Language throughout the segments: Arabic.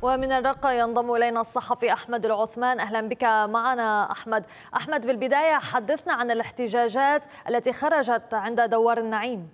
ومن الرقة ينضم إلينا الصحفي أحمد العثمان. أهلا بك معنا أحمد، بالبداية حدثنا عن الاحتجاجات التي خرجت عند دوار النعيم.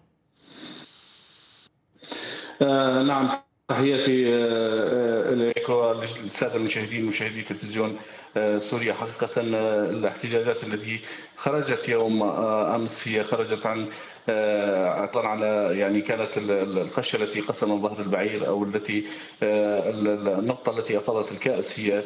نعم، تحياتي إليك وللسادة المشاهدين مشاهدي تلفزيون سوريا. حقيقة الاحتجاجات التي خرجت يوم أمس هي خرجت عن عطلا على كانت القشة التي قسم ظهر البعير أو التي النقطة التي أفاضت الكأس هي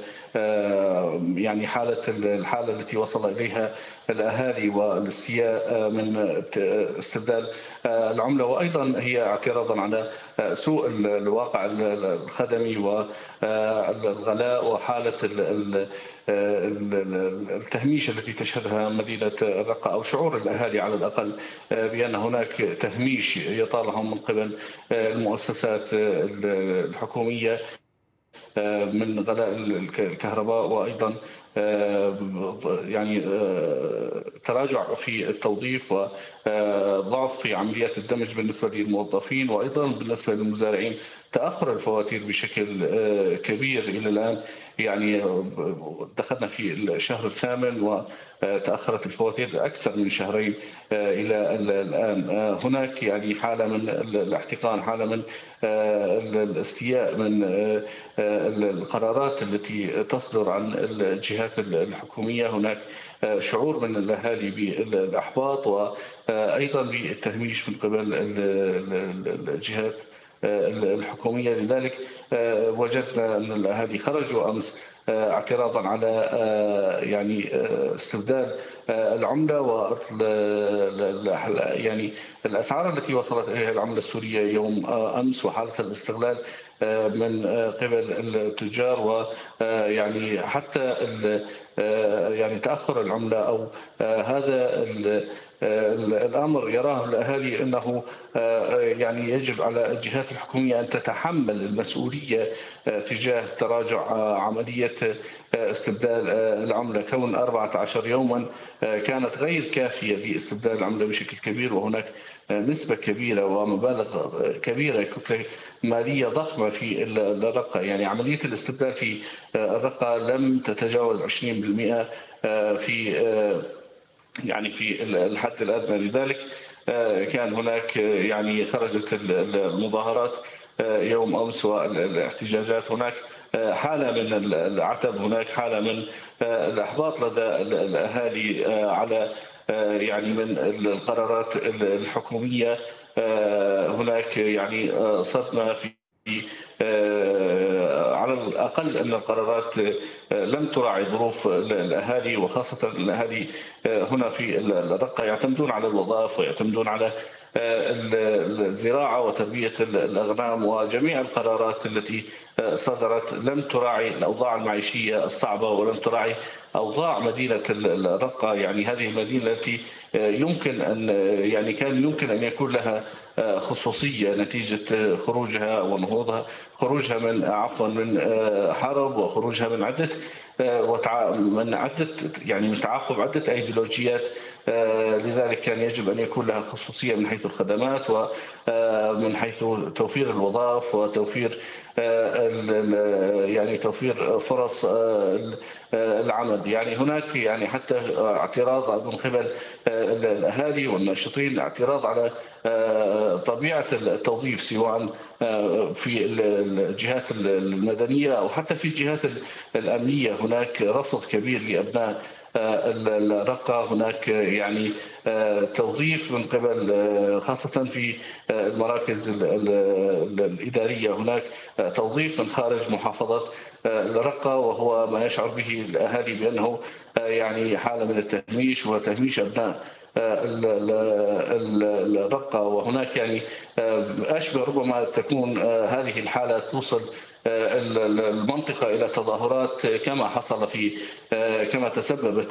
الحالة التي وصل إليها الأهالي والاستياء من استبدال العملة، وأيضا هي اعتراضا على سوء الواقع الخدمي والغلاء وحالة التهميش التي تشهدها مدينة الرقة، أو شعور الأهالي على الأقل بأن هناك تهميش يطالهم من قبل المؤسسات الحكومية من غلاء الكهرباء، وأيضا تراجع في التوظيف وضعف في عمليات الدمج بالنسبة للموظفين، وأيضا بالنسبة للمزارعين تأخر الفواتير بشكل كبير إلى الآن. دخلنا في الشهر الثامن وتأخرت الفواتير أكثر من شهرين إلى الآن. هناك حالة من الاحتقان، حالة من الاستياء من القرارات التي تصدر عن الجهات الحكومية. هناك شعور من الأهالي بالإحباط وأيضا بالتهميش من قبل الجهات الحكومية. لذلك وجدنا أن الأهالي خرجوا أمس اعتراضا على استبدال العملة الأسعار التي وصلت إليها العملة السورية يوم أمس، وحالة الاستغلال من قبل التجار، حتى تأخر العملة أو هذا الأمر يراه الأهالي أنه يجب على الجهات الحكومية أن تتحمل المسؤولية تجاه تراجع عملية استبدال العملة. كون 14 يوما كانت غير كافية لاستبدال العملة بشكل كبير، وهناك نسبة كبيرة ومبالغ كبيرة، كتلة مالية ضخمة في الرقة. عملية الاستبدال في الرقة لم تتجاوز 20% في الحد الأدنى. لذلك كان هناك خرجت المظاهرات يوم أمس والاحتجاجات. هناك حالة من العتب، هناك حالة من الإحباط لدى الأهالي على من القرارات الحكومية. هناك صدمة في على الأقل أن القرارات لم تراعي ظروف الأهالي، وخاصة الأهالي هنا في الرقة يعتمدون على الوظائف ويعتمدون على الزراعة وتربية الأغنام، وجميع القرارات التي صدرت لم تراعي الأوضاع المعيشية الصعبة ولم تراعي أوضاع مدينة الرقة. هذه المدينة التي يمكن أن كان يمكن أن يكون لها خصوصية نتيجة خروجها ونهوضها، خروجها من حرب، وخروجها من عدة من تعاقب عدة أيديولوجيات. لذلك كان يجب أن يكون لها خصوصية من حيث الخدمات ومن حيث توفير الوظائف وتوفير توفير فرص العمل. هناك حتى اعتراض من قبل الأهالي والناشطين، اعتراض على طبيعة التوظيف، سواء في الجهات المدنية أو حتى في الجهات الأمنية. هناك رفض كبير لأبناء الرقة، هناك توظيف من قبل خاصة في المراكز الإدارية، هناك توظيف من خارج محافظة الرقة، وهو ما يشعر به الأهالي بأنه حالة من التهميش وتهميش أبناء الرقة. وهناك أشبه ربما تكون هذه الحالة توصل المنطقة إلى تظاهرات كما تسببت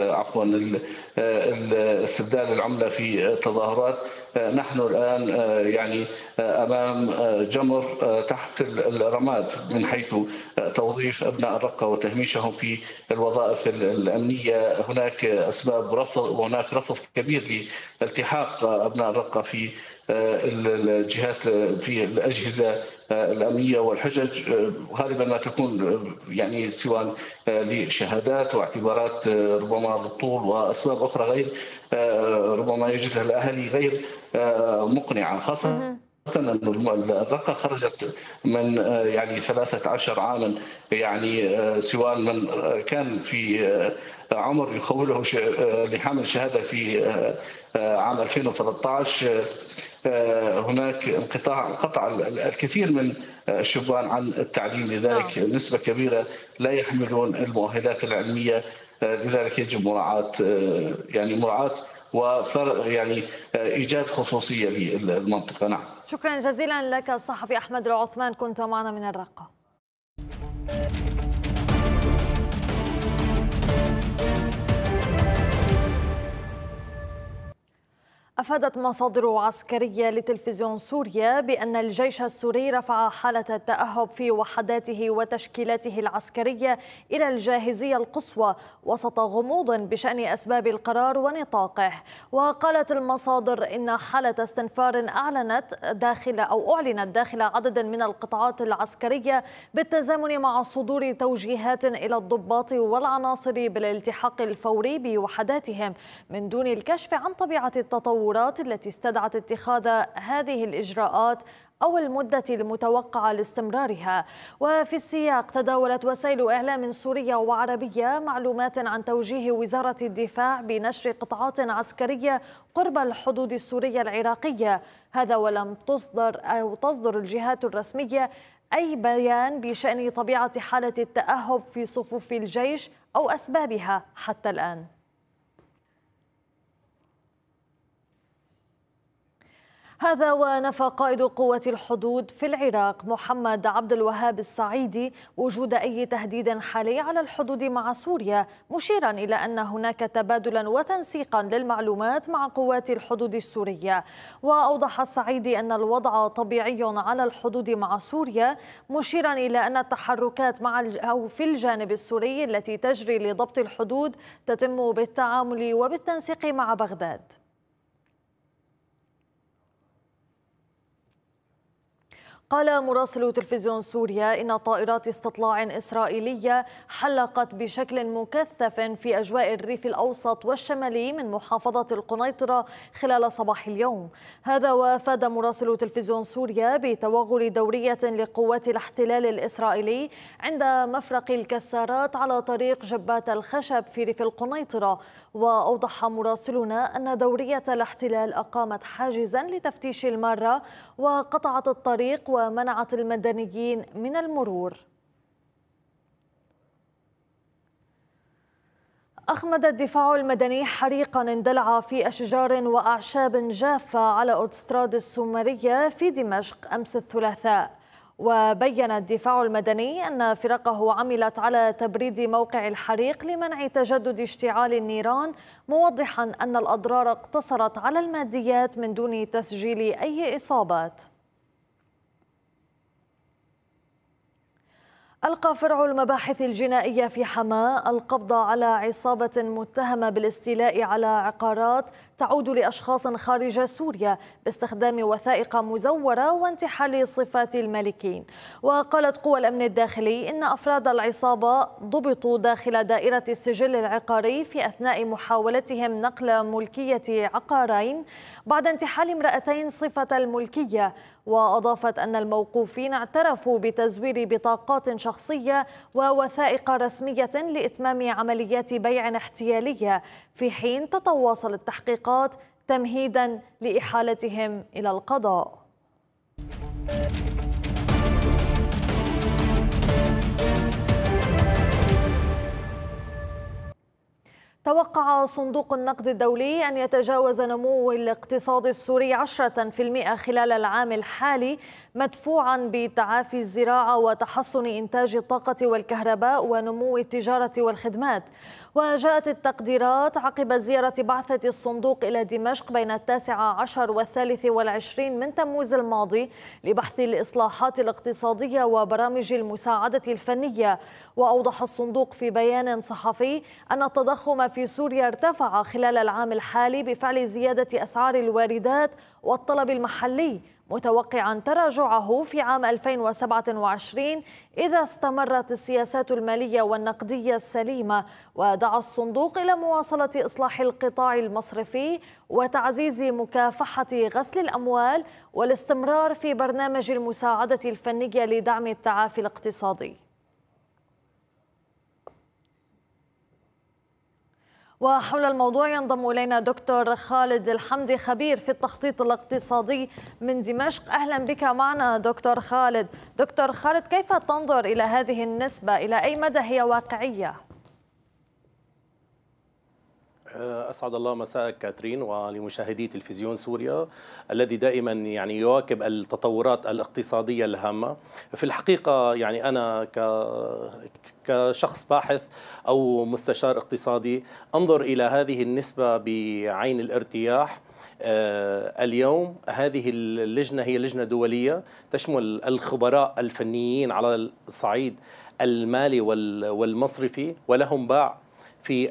استبدال العملة في تظاهرات. نحن الآن أمام جمر تحت الرماد من حيث توظيف أبناء الرقة وتهميشهم في الوظائف الأمنية. هناك أسباب رفض، وهناك رفض كبير لالتحاق أبناء الرقة في الجهات، في الأجهزة الأمنية والحجج غالبا ما تكون يعني سواء لشهادات واعتبارات ربما للطول وأسباب أخرى غير ربما يجدها الأهالي غير مقنعة، خاصة أن الرقة خرجت من يعني 13 عاما، يعني سواء من كان في عمر يخوله لحامل شهادة في عام 2013 هناك قطع الكثير من الشبان عن التعليم، لذلك نسبة كبيرة لا يحملون المؤهلات العلمية، لذلك يجب مراعاة يعني مراعاة يعني إيجاد خصوصية للمنطقة. نعم. شكرا جزيلا لك الصحفي أحمد العثمان، كنت معنا من الرقة. أفادت مصادر عسكرية لتلفزيون سوريا بأن الجيش السوري رفع حالة التأهب في وحداته وتشكيلاته العسكرية إلى الجاهزية القصوى وسط غموض بشأن أسباب القرار ونطاقه. وقالت المصادر إن حالة استنفار أعلنت داخل عدد من القطاعات العسكرية بالتزامن مع صدور توجيهات إلى الضباط والعناصر بالالتحاق الفوري بوحداتهم من دون الكشف عن طبيعة التطور التي استدعت اتخاذ هذه الإجراءات أو المدة المتوقعة لاستمرارها. وفي السياق تداولت وسائل إعلام سورية وعربية معلومات عن توجيه وزارة الدفاع بنشر قطاعات عسكرية قرب الحدود السورية العراقية، هذا ولم تصدر الجهات الرسمية أي بيان بشأن طبيعة حالة التأهب في صفوف الجيش أو أسبابها حتى الآن. هذا ونفى قائد قوة الحدود في العراق محمد عبد الوهاب السعيدي وجود أي تهديد حالي على الحدود مع سوريا، مشيرا إلى أن هناك تبادلا وتنسيقا للمعلومات مع قوات الحدود السورية. وأوضح السعيدي أن الوضع طبيعي على الحدود مع سوريا، مشيرا إلى أن التحركات في الجانب السوري التي تجري لضبط الحدود تتم بالتعامل وبالتنسيق مع بغداد. قال مراسل تلفزيون سوريا إن طائرات استطلاع إسرائيلية حلقت بشكل مكثف في أجواء الريف الأوسط والشمالي من محافظة القنيطرة خلال صباح اليوم. هذا وأفاد مراسل تلفزيون سوريا بتوغل دورية لقوات الاحتلال الإسرائيلي عند مفرق الكسارات على طريق جبات الخشب في ريف القنيطرة. وأوضح مراسلنا أن دورية الاحتلال أقامت حاجزا لتفتيش المارة وقطعت الطريق ومنعت المدنيين من المرور. أخمد الدفاع المدني حريقا اندلع في أشجار وأعشاب جافة على أوتوستراد السومرية في دمشق أمس الثلاثاء. وبين الدفاع المدني أن فرقه عملت على تبريد موقع الحريق لمنع تجدد اشتعال النيران، موضحا أن الأضرار اقتصرت على الماديات من دون تسجيل أي إصابات. ألقى فرع المباحث الجنائية في حماة القبض على عصابة متهمة بالاستيلاء على عقارات تعود لأشخاص خارج سوريا باستخدام وثائق مزورة وانتحال صفات المالكين. وقالت قوى الأمن الداخلي إن أفراد العصابة ضبطوا داخل دائرة السجل العقاري في أثناء محاولتهم نقل ملكية عقارين بعد انتحال امرأتين صفة الملكية. وأضافت أن الموقوفين اعترفوا بتزوير بطاقات شخصية ووثائق رسمية لإتمام عمليات بيع احتيالية، في حين تتواصل التحقيقات تمهيدا لإحالتهم إلى القضاء. توقع صندوق النقد الدولي أن يتجاوز نمو الاقتصاد السوري 10% خلال العام الحالي، مدفوعا بتعافي الزراعة وتحسن إنتاج الطاقة والكهرباء ونمو التجارة والخدمات. وجاءت التقديرات عقب زيارة بعثة الصندوق إلى دمشق بين 19 و23 من تموز الماضي لبحث الإصلاحات الاقتصادية وبرامج المساعدة الفنية. وأوضح الصندوق في بيان صحفي أن التضخم في سوريا ارتفع خلال العام الحالي بفعل زيادة أسعار الواردات والطلب المحلي، متوقعا تراجعه في عام 2027 إذا استمرت السياسات المالية والنقدية السليمة. ودعا الصندوق إلى مواصلة إصلاح القطاع المصرفي وتعزيز مكافحة غسل الأموال والاستمرار في برنامج المساعدة الفنية لدعم التعافي الاقتصادي. وحول الموضوع ينضم إلينا دكتور خالد الحمدي خبير في التخطيط الاقتصادي من دمشق. أهلا بك معنا دكتور خالد. دكتور خالد، كيف تنظر إلى هذه النسبة؟ إلى أي مدى هي واقعية؟ أسعد الله مساءك كاترين ولمشاهدي تلفزيون سوريا الذي دائما يواكب التطورات الاقتصادية الهامة. في الحقيقة أنا كشخص باحث أو مستشار اقتصادي أنظر إلى هذه النسبة بعين الارتياح. اليوم هذه اللجنة هي لجنة دولية تشمل الخبراء الفنيين على الصعيد المالي والمصرفي، ولهم باع في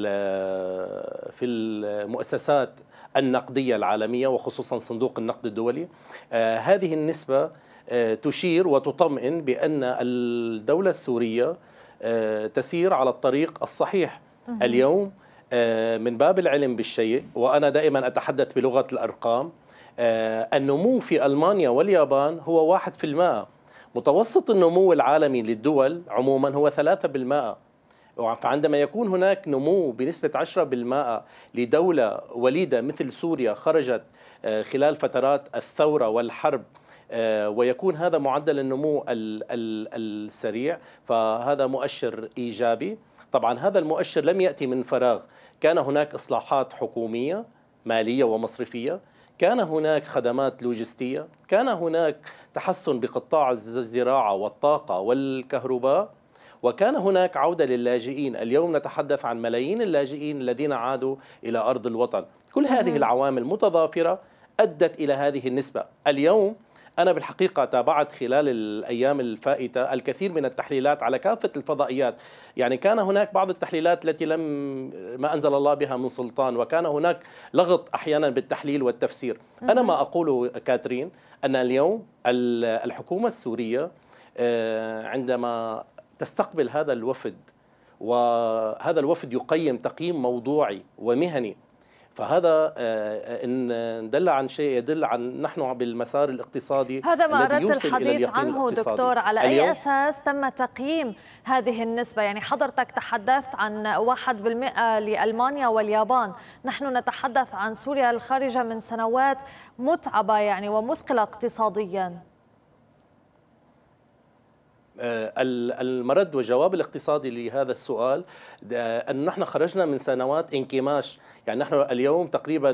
المؤسسات النقدية العالمية وخصوصا صندوق النقد الدولي. هذه النسبة تشير وتطمئن بأن الدولة السورية تسير على الطريق الصحيح. اليوم من باب العلم بالشيء، وأنا دائما أتحدث بلغة الأرقام، النمو في ألمانيا واليابان هو 1%. متوسط النمو العالمي للدول عموما هو 3%. فعندما يكون هناك نمو بنسبة 10% لدولة وليدة مثل سوريا خرجت خلال فترات الثورة والحرب، ويكون هذا معدل النمو السريع، فهذا مؤشر إيجابي. طبعا هذا المؤشر لم يأتي من فراغ، كان هناك إصلاحات حكومية مالية ومصرفية، كان هناك خدمات لوجستية، كان هناك تحسن بقطاع الزراعة والطاقة والكهرباء، وكان هناك عودة للاجئين. اليوم نتحدث عن ملايين اللاجئين الذين عادوا إلى أرض الوطن. كل هذه العوامل متضافرة أدت إلى هذه النسبة. اليوم أنا بالحقيقة تابعت خلال الأيام الفائتة الكثير من التحليلات على كافة الفضائيات. كان هناك بعض التحليلات التي ما أنزل الله بها من سلطان، وكان هناك لغط أحيانا بالتحليل والتفسير. أنا ما أقوله كاترين أن اليوم الحكومة السورية عندما تستقبل هذا الوفد، وهذا الوفد يقيم تقييم موضوعي ومهني، فهذا إن دل عن شيء يدل عن نحن بالمسار الاقتصادي. هذا ما أردت الحديث عنه دكتور، على أي أساس تم تقييم هذه النسبة؟ حضرتك تحدثت عن 1% لألمانيا واليابان، نحن نتحدث عن سوريا الخارجة من سنوات متعبة ومثقلة اقتصاديا. المرد والجواب الاقتصادي لهذا السؤال أن نحن خرجنا من سنوات انكماش. نحن اليوم تقريبا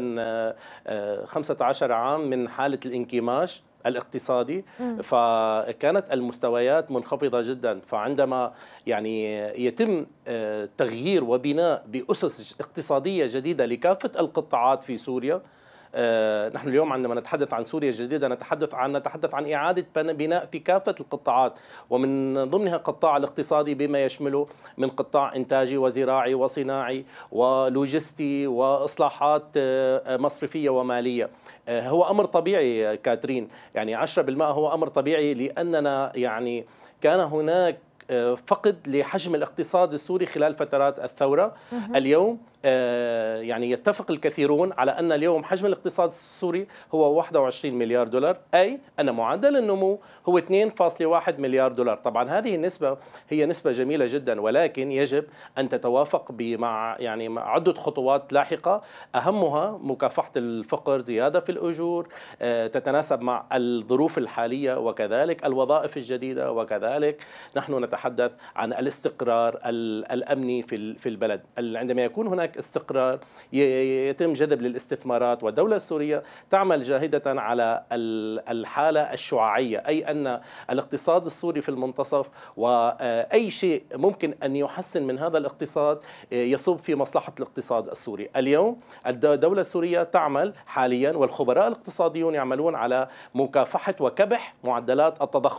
15 عام من حالة الانكماش الاقتصادي، فكانت المستويات منخفضة جدا. فعندما يتم تغيير وبناء بأسس اقتصادية جديدة لكافة القطاعات في سوريا، نحن اليوم عندما نتحدث عن سوريا الجديدة نتحدث عن إعادة بناء في كافة القطاعات، ومن ضمنها القطاع الاقتصادي بما يشمله من قطاع إنتاجي وزراعي وصناعي ولوجستي وإصلاحات مصرفية ومالية. هو أمر طبيعي كاترين، 10% هو أمر طبيعي، لأننا كان هناك فقد لحجم الاقتصاد السوري خلال فترات الثورة. اليوم يتفق الكثيرون على أن اليوم حجم الاقتصاد السوري هو 21 مليار دولار، أي أن معدل النمو هو 2.1 مليار دولار. طبعا هذه النسبة هي نسبة جميلة جدا، ولكن يجب أن تتوافق مع عدة خطوات لاحقة، أهمها مكافحة الفقر، زيادة في الأجور تتناسب مع الظروف الحالية، وكذلك الوظائف الجديدة، وكذلك نحن نتحدث عن الاستقرار الأمني في البلد. عندما يكون هناك استقرار يتم جذب للاستثمارات، والدولة السورية تعمل جاهدة على الحالة الشعاعية، أي أن الاقتصاد السوري في المنتصف، وأي شيء ممكن أن يحسن من هذا الاقتصاد يصب في مصلحة الاقتصاد السوري. اليوم الدولة السورية تعمل حاليا، والخبراء الاقتصاديون يعملون على مكافحة وكبح معدلات التضخم.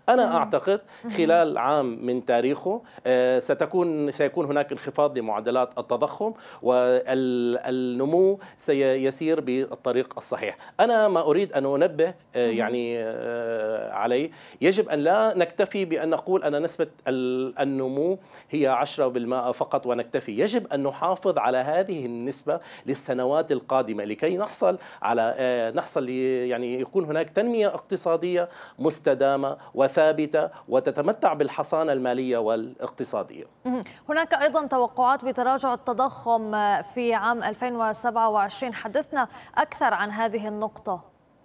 أنا أعتقد خلال عام من تاريخه سيكون هناك انخفاض لمعدلات التضخم والنمو سيسير بالطريق الصحيح. أنا ما أريد أن أنبه يعني عليه، يجب أن لا نكتفي بأن نقول أن نسبة النمو هي 10% فقط ونكتفي. يجب أن نحافظ على هذه النسبة للسنوات القادمة لكي نحصل يعني يكون هناك تنمية اقتصادية مستدامة وثابتة وتتمتع بالحصانة المالية والاقتصادية. هناك أيضا توقعات بتراجع التضخم في عام 2027. حدثنا أكثر عن هذه النقطة.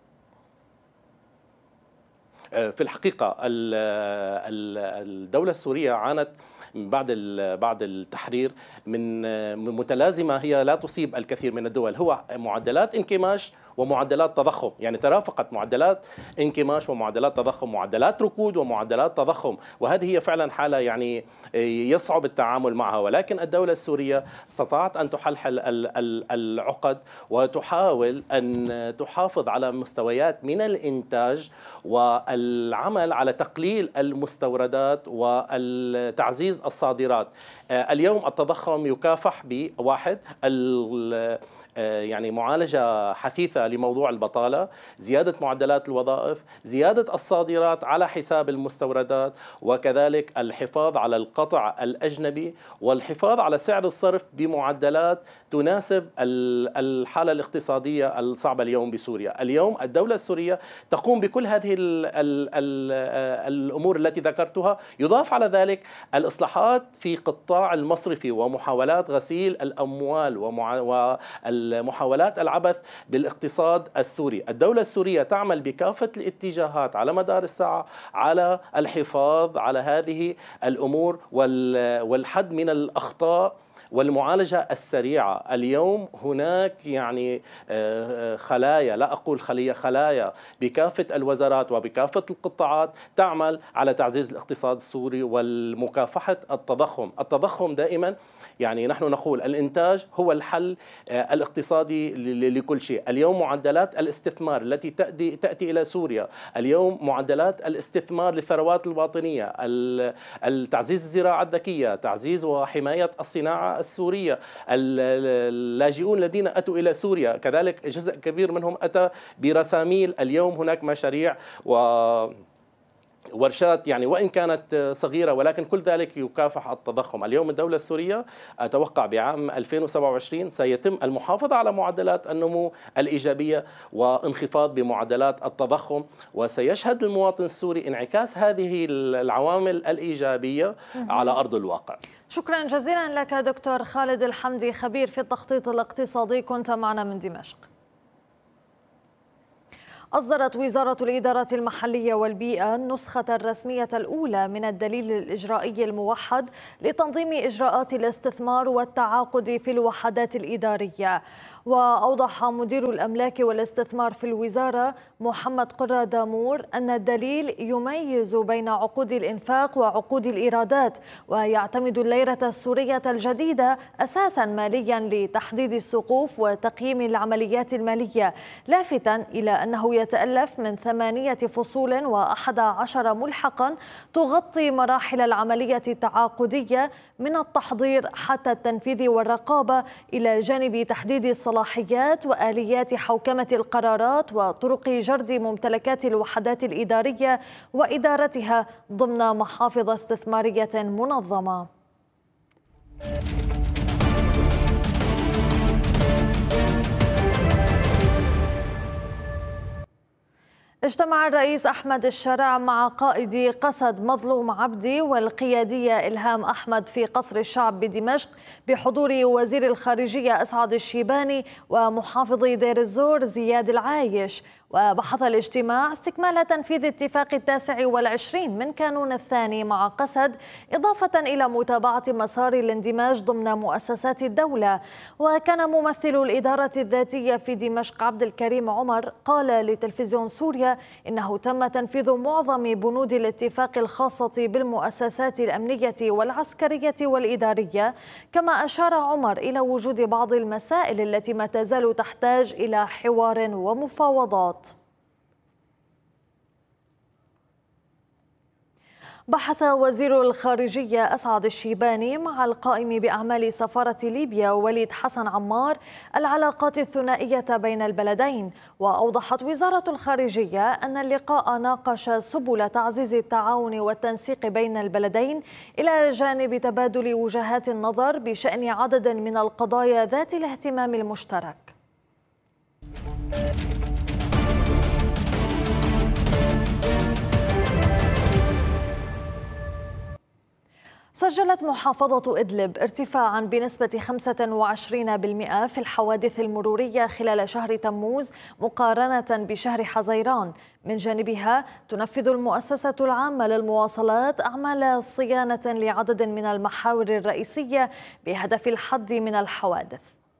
في الحقيقة الدولة السورية عانت بعد التحرير من متلازمة هي لا تصيب الكثير من الدول، هو معدلات انكماش ومعدلات تضخم. يعني ترافقت معدلات انكماش ومعدلات تضخم، معدلات ركود ومعدلات تضخم، وهذه هي فعلا حالة يعني يصعب التعامل معها. ولكن الدولة السورية استطاعت أن تحلحل العقد وتحاول أن تحافظ على مستويات من الإنتاج والعمل على تقليل المستوردات وتعزيز الصادرات. اليوم التضخم يكافح بواحد يعني معالجة حثيثة لموضوع البطالة، زيادة معدلات الوظائف، زيادة الصادرات على حساب المستوردات، وكذلك الحفاظ على القطع الأجنبي والحفاظ على سعر الصرف بمعدلات تناسب الحالة الاقتصادية الصعبة اليوم بسوريا. اليوم الدولة السورية تقوم بكل هذه الأمور التي ذكرتها، يضاف على ذلك الإصلاحات في قطاع المصرفي ومحاولات غسيل الأموال ومحاولات العبث بالاقتصاد السوري. الدولة السورية تعمل بكافة الاتجاهات على مدار الساعة على الحفاظ على هذه الأمور والحد من الأخطاء والمعالجة السريعة. اليوم هناك يعني خلايا، لا أقول خلايا بكافة الوزارات وبكافة القطاعات تعمل على تعزيز الاقتصاد السوري والمكافحة التضخم. التضخم دائما يعني نحن نقول الإنتاج هو الحل الاقتصادي لكل شيء. اليوم معدلات الاستثمار التي تأتي إلى سوريا، اليوم معدلات الاستثمار للثروات الوطنية، تعزيز الزراعة الذكية، تعزيز وحماية الصناعة السورية، اللاجئون الذين أتوا إلى سوريا كذلك جزء كبير منهم أتى برساميل. اليوم هناك مشاريع ورشات يعني وإن كانت صغيرة ولكن كل ذلك يكافح التضخم. اليوم الدولة السورية أتوقع بعام 2027 سيتم المحافظة على معدلات النمو الإيجابية وانخفاض بمعدلات التضخم، وسيشهد المواطن السوري انعكاس هذه العوامل الإيجابية على أرض الواقع. شكرا جزيلا لك دكتور خالد الحمدي، خبير في التخطيط الاقتصادي، كنت معنا من دمشق. أصدرت وزارة الإدارة المحلية والبيئة النسخة الرسمية الأولى من الدليل الإجرائي الموحد لتنظيم إجراءات الاستثمار والتعاقد في الوحدات الإدارية. وأوضح مدير الأملاك والاستثمار في الوزارة محمد قرة دامور أن الدليل يميز بين عقود الإنفاق وعقود الإيرادات، ويعتمد الليرة السورية الجديدة أساسا ماليا لتحديد السقوف وتقييم العمليات المالية، لافتا إلى أنه يتألف من 8 فصول و11 ملحقا تغطي مراحل العملية التعاقدية من التحضير حتى التنفيذ والرقابة، إلى جانب تحديد الصلاحيات وآليات حوكمة القرارات وطرق جرد ممتلكات الوحدات الإدارية وإدارتها ضمن محافظ استثمارية منظمة. اجتمع الرئيس أحمد الشرع مع قائد قسد مظلوم عبدي والقيادية إلهام أحمد في قصر الشعب بدمشق بحضور وزير الخارجية أسعد الشيباني ومحافظ دير الزور زياد العايش. وبحث الاجتماع استكمال تنفيذ اتفاق 29 من كانون الثاني مع قسد، إضافة إلى متابعة مسار الاندماج ضمن مؤسسات الدولة. وكان ممثل الإدارة الذاتية في دمشق عبد الكريم عمر قال لتلفزيون سوريا إنه تم تنفيذ معظم بنود الاتفاق الخاصة بالمؤسسات الأمنية والعسكرية والإدارية، كما أشار عمر إلى وجود بعض المسائل التي ما تزال تحتاج إلى حوار ومفاوضات. بحث وزير الخارجية أسعد الشيباني مع القائم بأعمال سفارة ليبيا وليد حسن عمار العلاقات الثنائية بين البلدين. وأوضحت وزارة الخارجية أن اللقاء ناقش سبل تعزيز التعاون والتنسيق بين البلدين إلى جانب تبادل وجهات النظر بشأن عدد من القضايا ذات الاهتمام المشترك. سجلت محافظة إدلب ارتفاعا بنسبة 25% في الحوادث المرورية خلال شهر تموز مقارنة بشهر حزيران. من جانبها تنفذ المؤسسة العامة للمواصلات أعمال صيانة لعدد من المحاور الرئيسية بهدف الحد من الحوادث.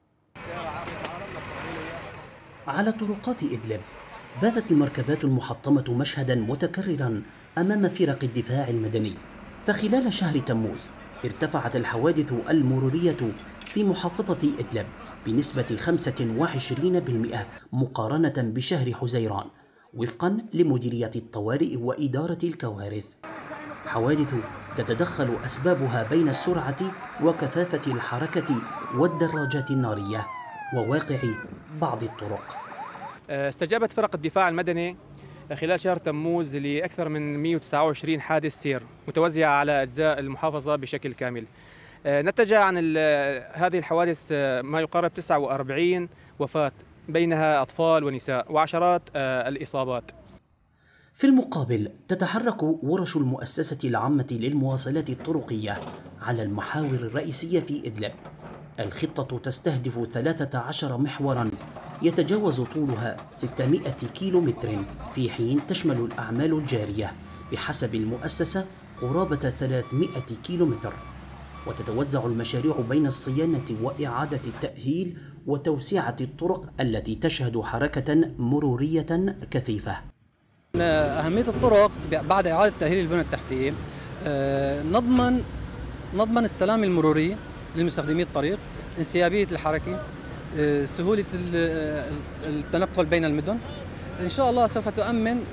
على طرقات إدلب باتت المركبات المحطمة مشهدا متكررا أمام فرق الدفاع المدني. فخلال شهر تموز ارتفعت الحوادث المرورية في محافظة إدلب بنسبة 25% مقارنة بشهر حزيران وفقا لمديرية الطوارئ وإدارة الكوارث. حوادث تتدخل أسبابها بين السرعة وكثافة الحركة والدراجات النارية وواقع بعض الطرق. استجابت فرق الدفاع المدني خلال شهر تموز لأكثر من 129 حادث سير متوزعة على أجزاء المحافظة بشكل كامل. نتج عن هذه الحوادث ما يقارب 49 وفاة بينها أطفال ونساء وعشرات الإصابات. في المقابل تتحرك ورش المؤسسة العامة للمواصلات الطرقية على المحاور الرئيسية في إدلب. الخطة تستهدف 13 محورا يتجاوز طولها 600 كيلومتر، في حين تشمل الأعمال الجارية بحسب المؤسسة قرابة 300 كيلومتر. وتتوزع المشاريع بين الصيانة وإعادة التأهيل وتوسعة الطرق التي تشهد حركة مرورية كثيفة. أهمية الطرق بعد إعادة تأهيل البنى التحتية نضمن السلام المروري للمستخدمي الطريق، انسيابية الحركة، سهولة التنقل بين المدن. إن شاء الله سوف تؤمن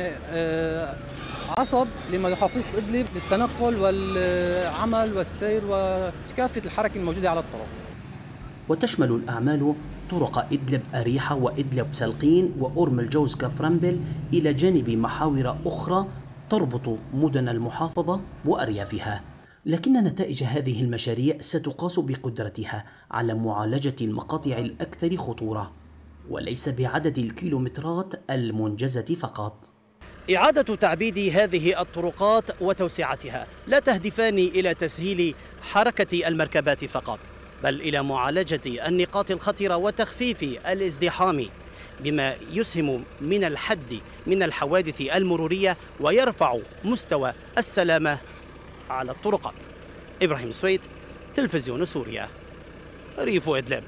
عصب لمحافظة إدلب للتنقل والعمل والسير وكافة الحركة الموجودة على الطرق. وتشمل الأعمال طرق إدلب أريحة وإدلب سلقين وأورم الجوز كفرنبل إلى جانب محاور أخرى تربط مدن المحافظة وأريافها. لكن نتائج هذه المشاريع ستقاس بقدرتها على معالجة المقاطع الأكثر خطورة وليس بعدد الكيلومترات المنجزة فقط. إعادة تعبيد هذه الطرقات وتوسعتها لا تهدفان إلى تسهيل حركة المركبات فقط، بل إلى معالجة النقاط الخطرة وتخفيف الازدحام، بما يسهم من الحد من الحوادث المرورية ويرفع مستوى السلامة على الطرقات. إبراهيم سويد، تلفزيون سوريا، ريف إدلب.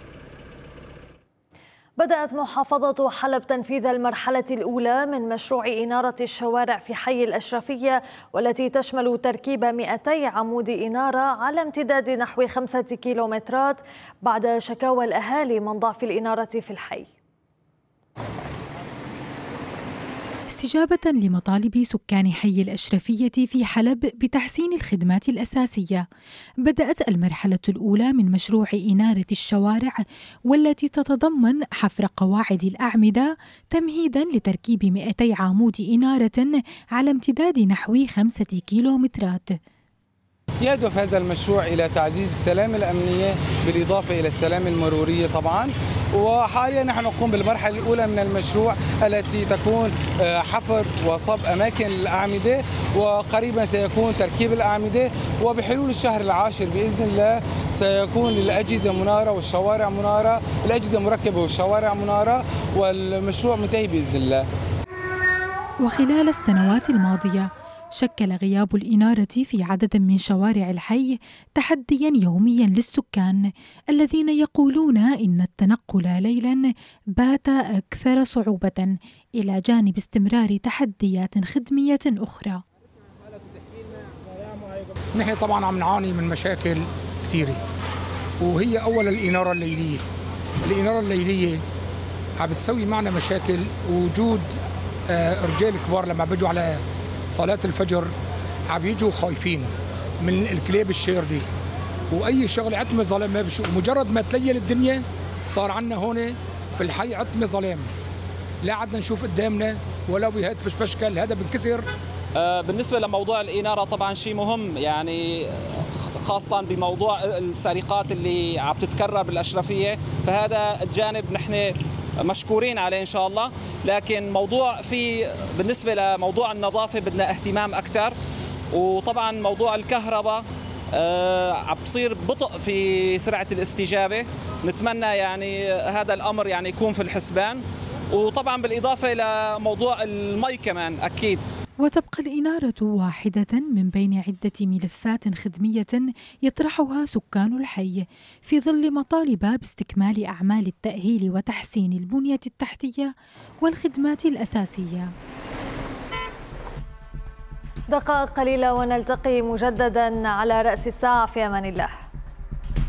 بدأت محافظة حلب تنفيذ المرحلة الأولى من مشروع إنارة الشوارع في حي الأشرفية، والتي تشمل تركيب 200 عمود إنارة على امتداد نحو 5 كيلومترات بعد شكاوى الأهالي من ضعف الإنارة في الحي. استجابة لمطالب سكان حي الأشرفية في حلب بتحسين الخدمات الأساسية، بدأت المرحلة الأولى من مشروع إنارة الشوارع، والتي تتضمن حفر قواعد الأعمدة تمهيداً لتركيب 200 عمود إنارة على امتداد نحو 5 كيلومترات. يهدف هذا المشروع إلى تعزيز السلامة الأمنية بالإضافة إلى السلامة المرورية طبعاً. وحاليا نحن نقوم بالمرحلة الأولى من المشروع التي تكون حفر وصب أماكن الأعمدة، وقريبا سيكون تركيب الأعمدة، وبحلول الشهر العاشر بإذن الله سيكون الأجهزة منارة والشوارع منارة، الأجهزة مركبة والشوارع منارة، والمشروع منتهي بإذن الله. وخلال السنوات الماضية شكل غياب الإنارة في عدد من شوارع الحي تحدياً يومياً للسكان، الذين يقولون إن التنقل ليلاً بات أكثر صعوبة، إلى جانب استمرار تحديات خدمية أخرى. نحن طبعاً عم نعاني من مشاكل كثيرة، وهي أولاً الإنارة الليلية. الإنارة الليلية عم بتسوي معنا مشاكل، وجود رجال كبار لما بيجوا على صلاة الفجر عم يجوا خايفين من الكلاب الشاردة واي شغله عتمه ظلام ما بشوف. مجرد ما تليل الدنيا صار عندنا هون في الحي عتمه ظلام، لا عدنا نشوف قدامنا ولا بيهدفش بشكل، هذا بنكسر. بالنسبه لموضوع الاناره طبعا شيء مهم، يعني خاصه بموضوع السرقات اللي عم تتكرر بالاشرفيه، فهذا الجانب نحن مشكورين عليه ان شاء الله. لكن موضوع بالنسبه لموضوع النظافه بدنا اهتمام اكثر، وطبعا موضوع الكهرباء عم بصير بطء في سرعه الاستجابه، نتمنى يعني هذا الامر يعني يكون في الحسبان، وطبعا بالاضافه لموضوع المي كمان اكيد. وتبقى الإنارة واحدة من بين عدة ملفات خدمية يطرحها سكان الحي في ظل مطالب باستكمال أعمال التأهيل وتحسين البنية التحتية والخدمات الأساسية. دقائق قليلة ونلتقي مجددا على رأس الساعة، في أمان الله.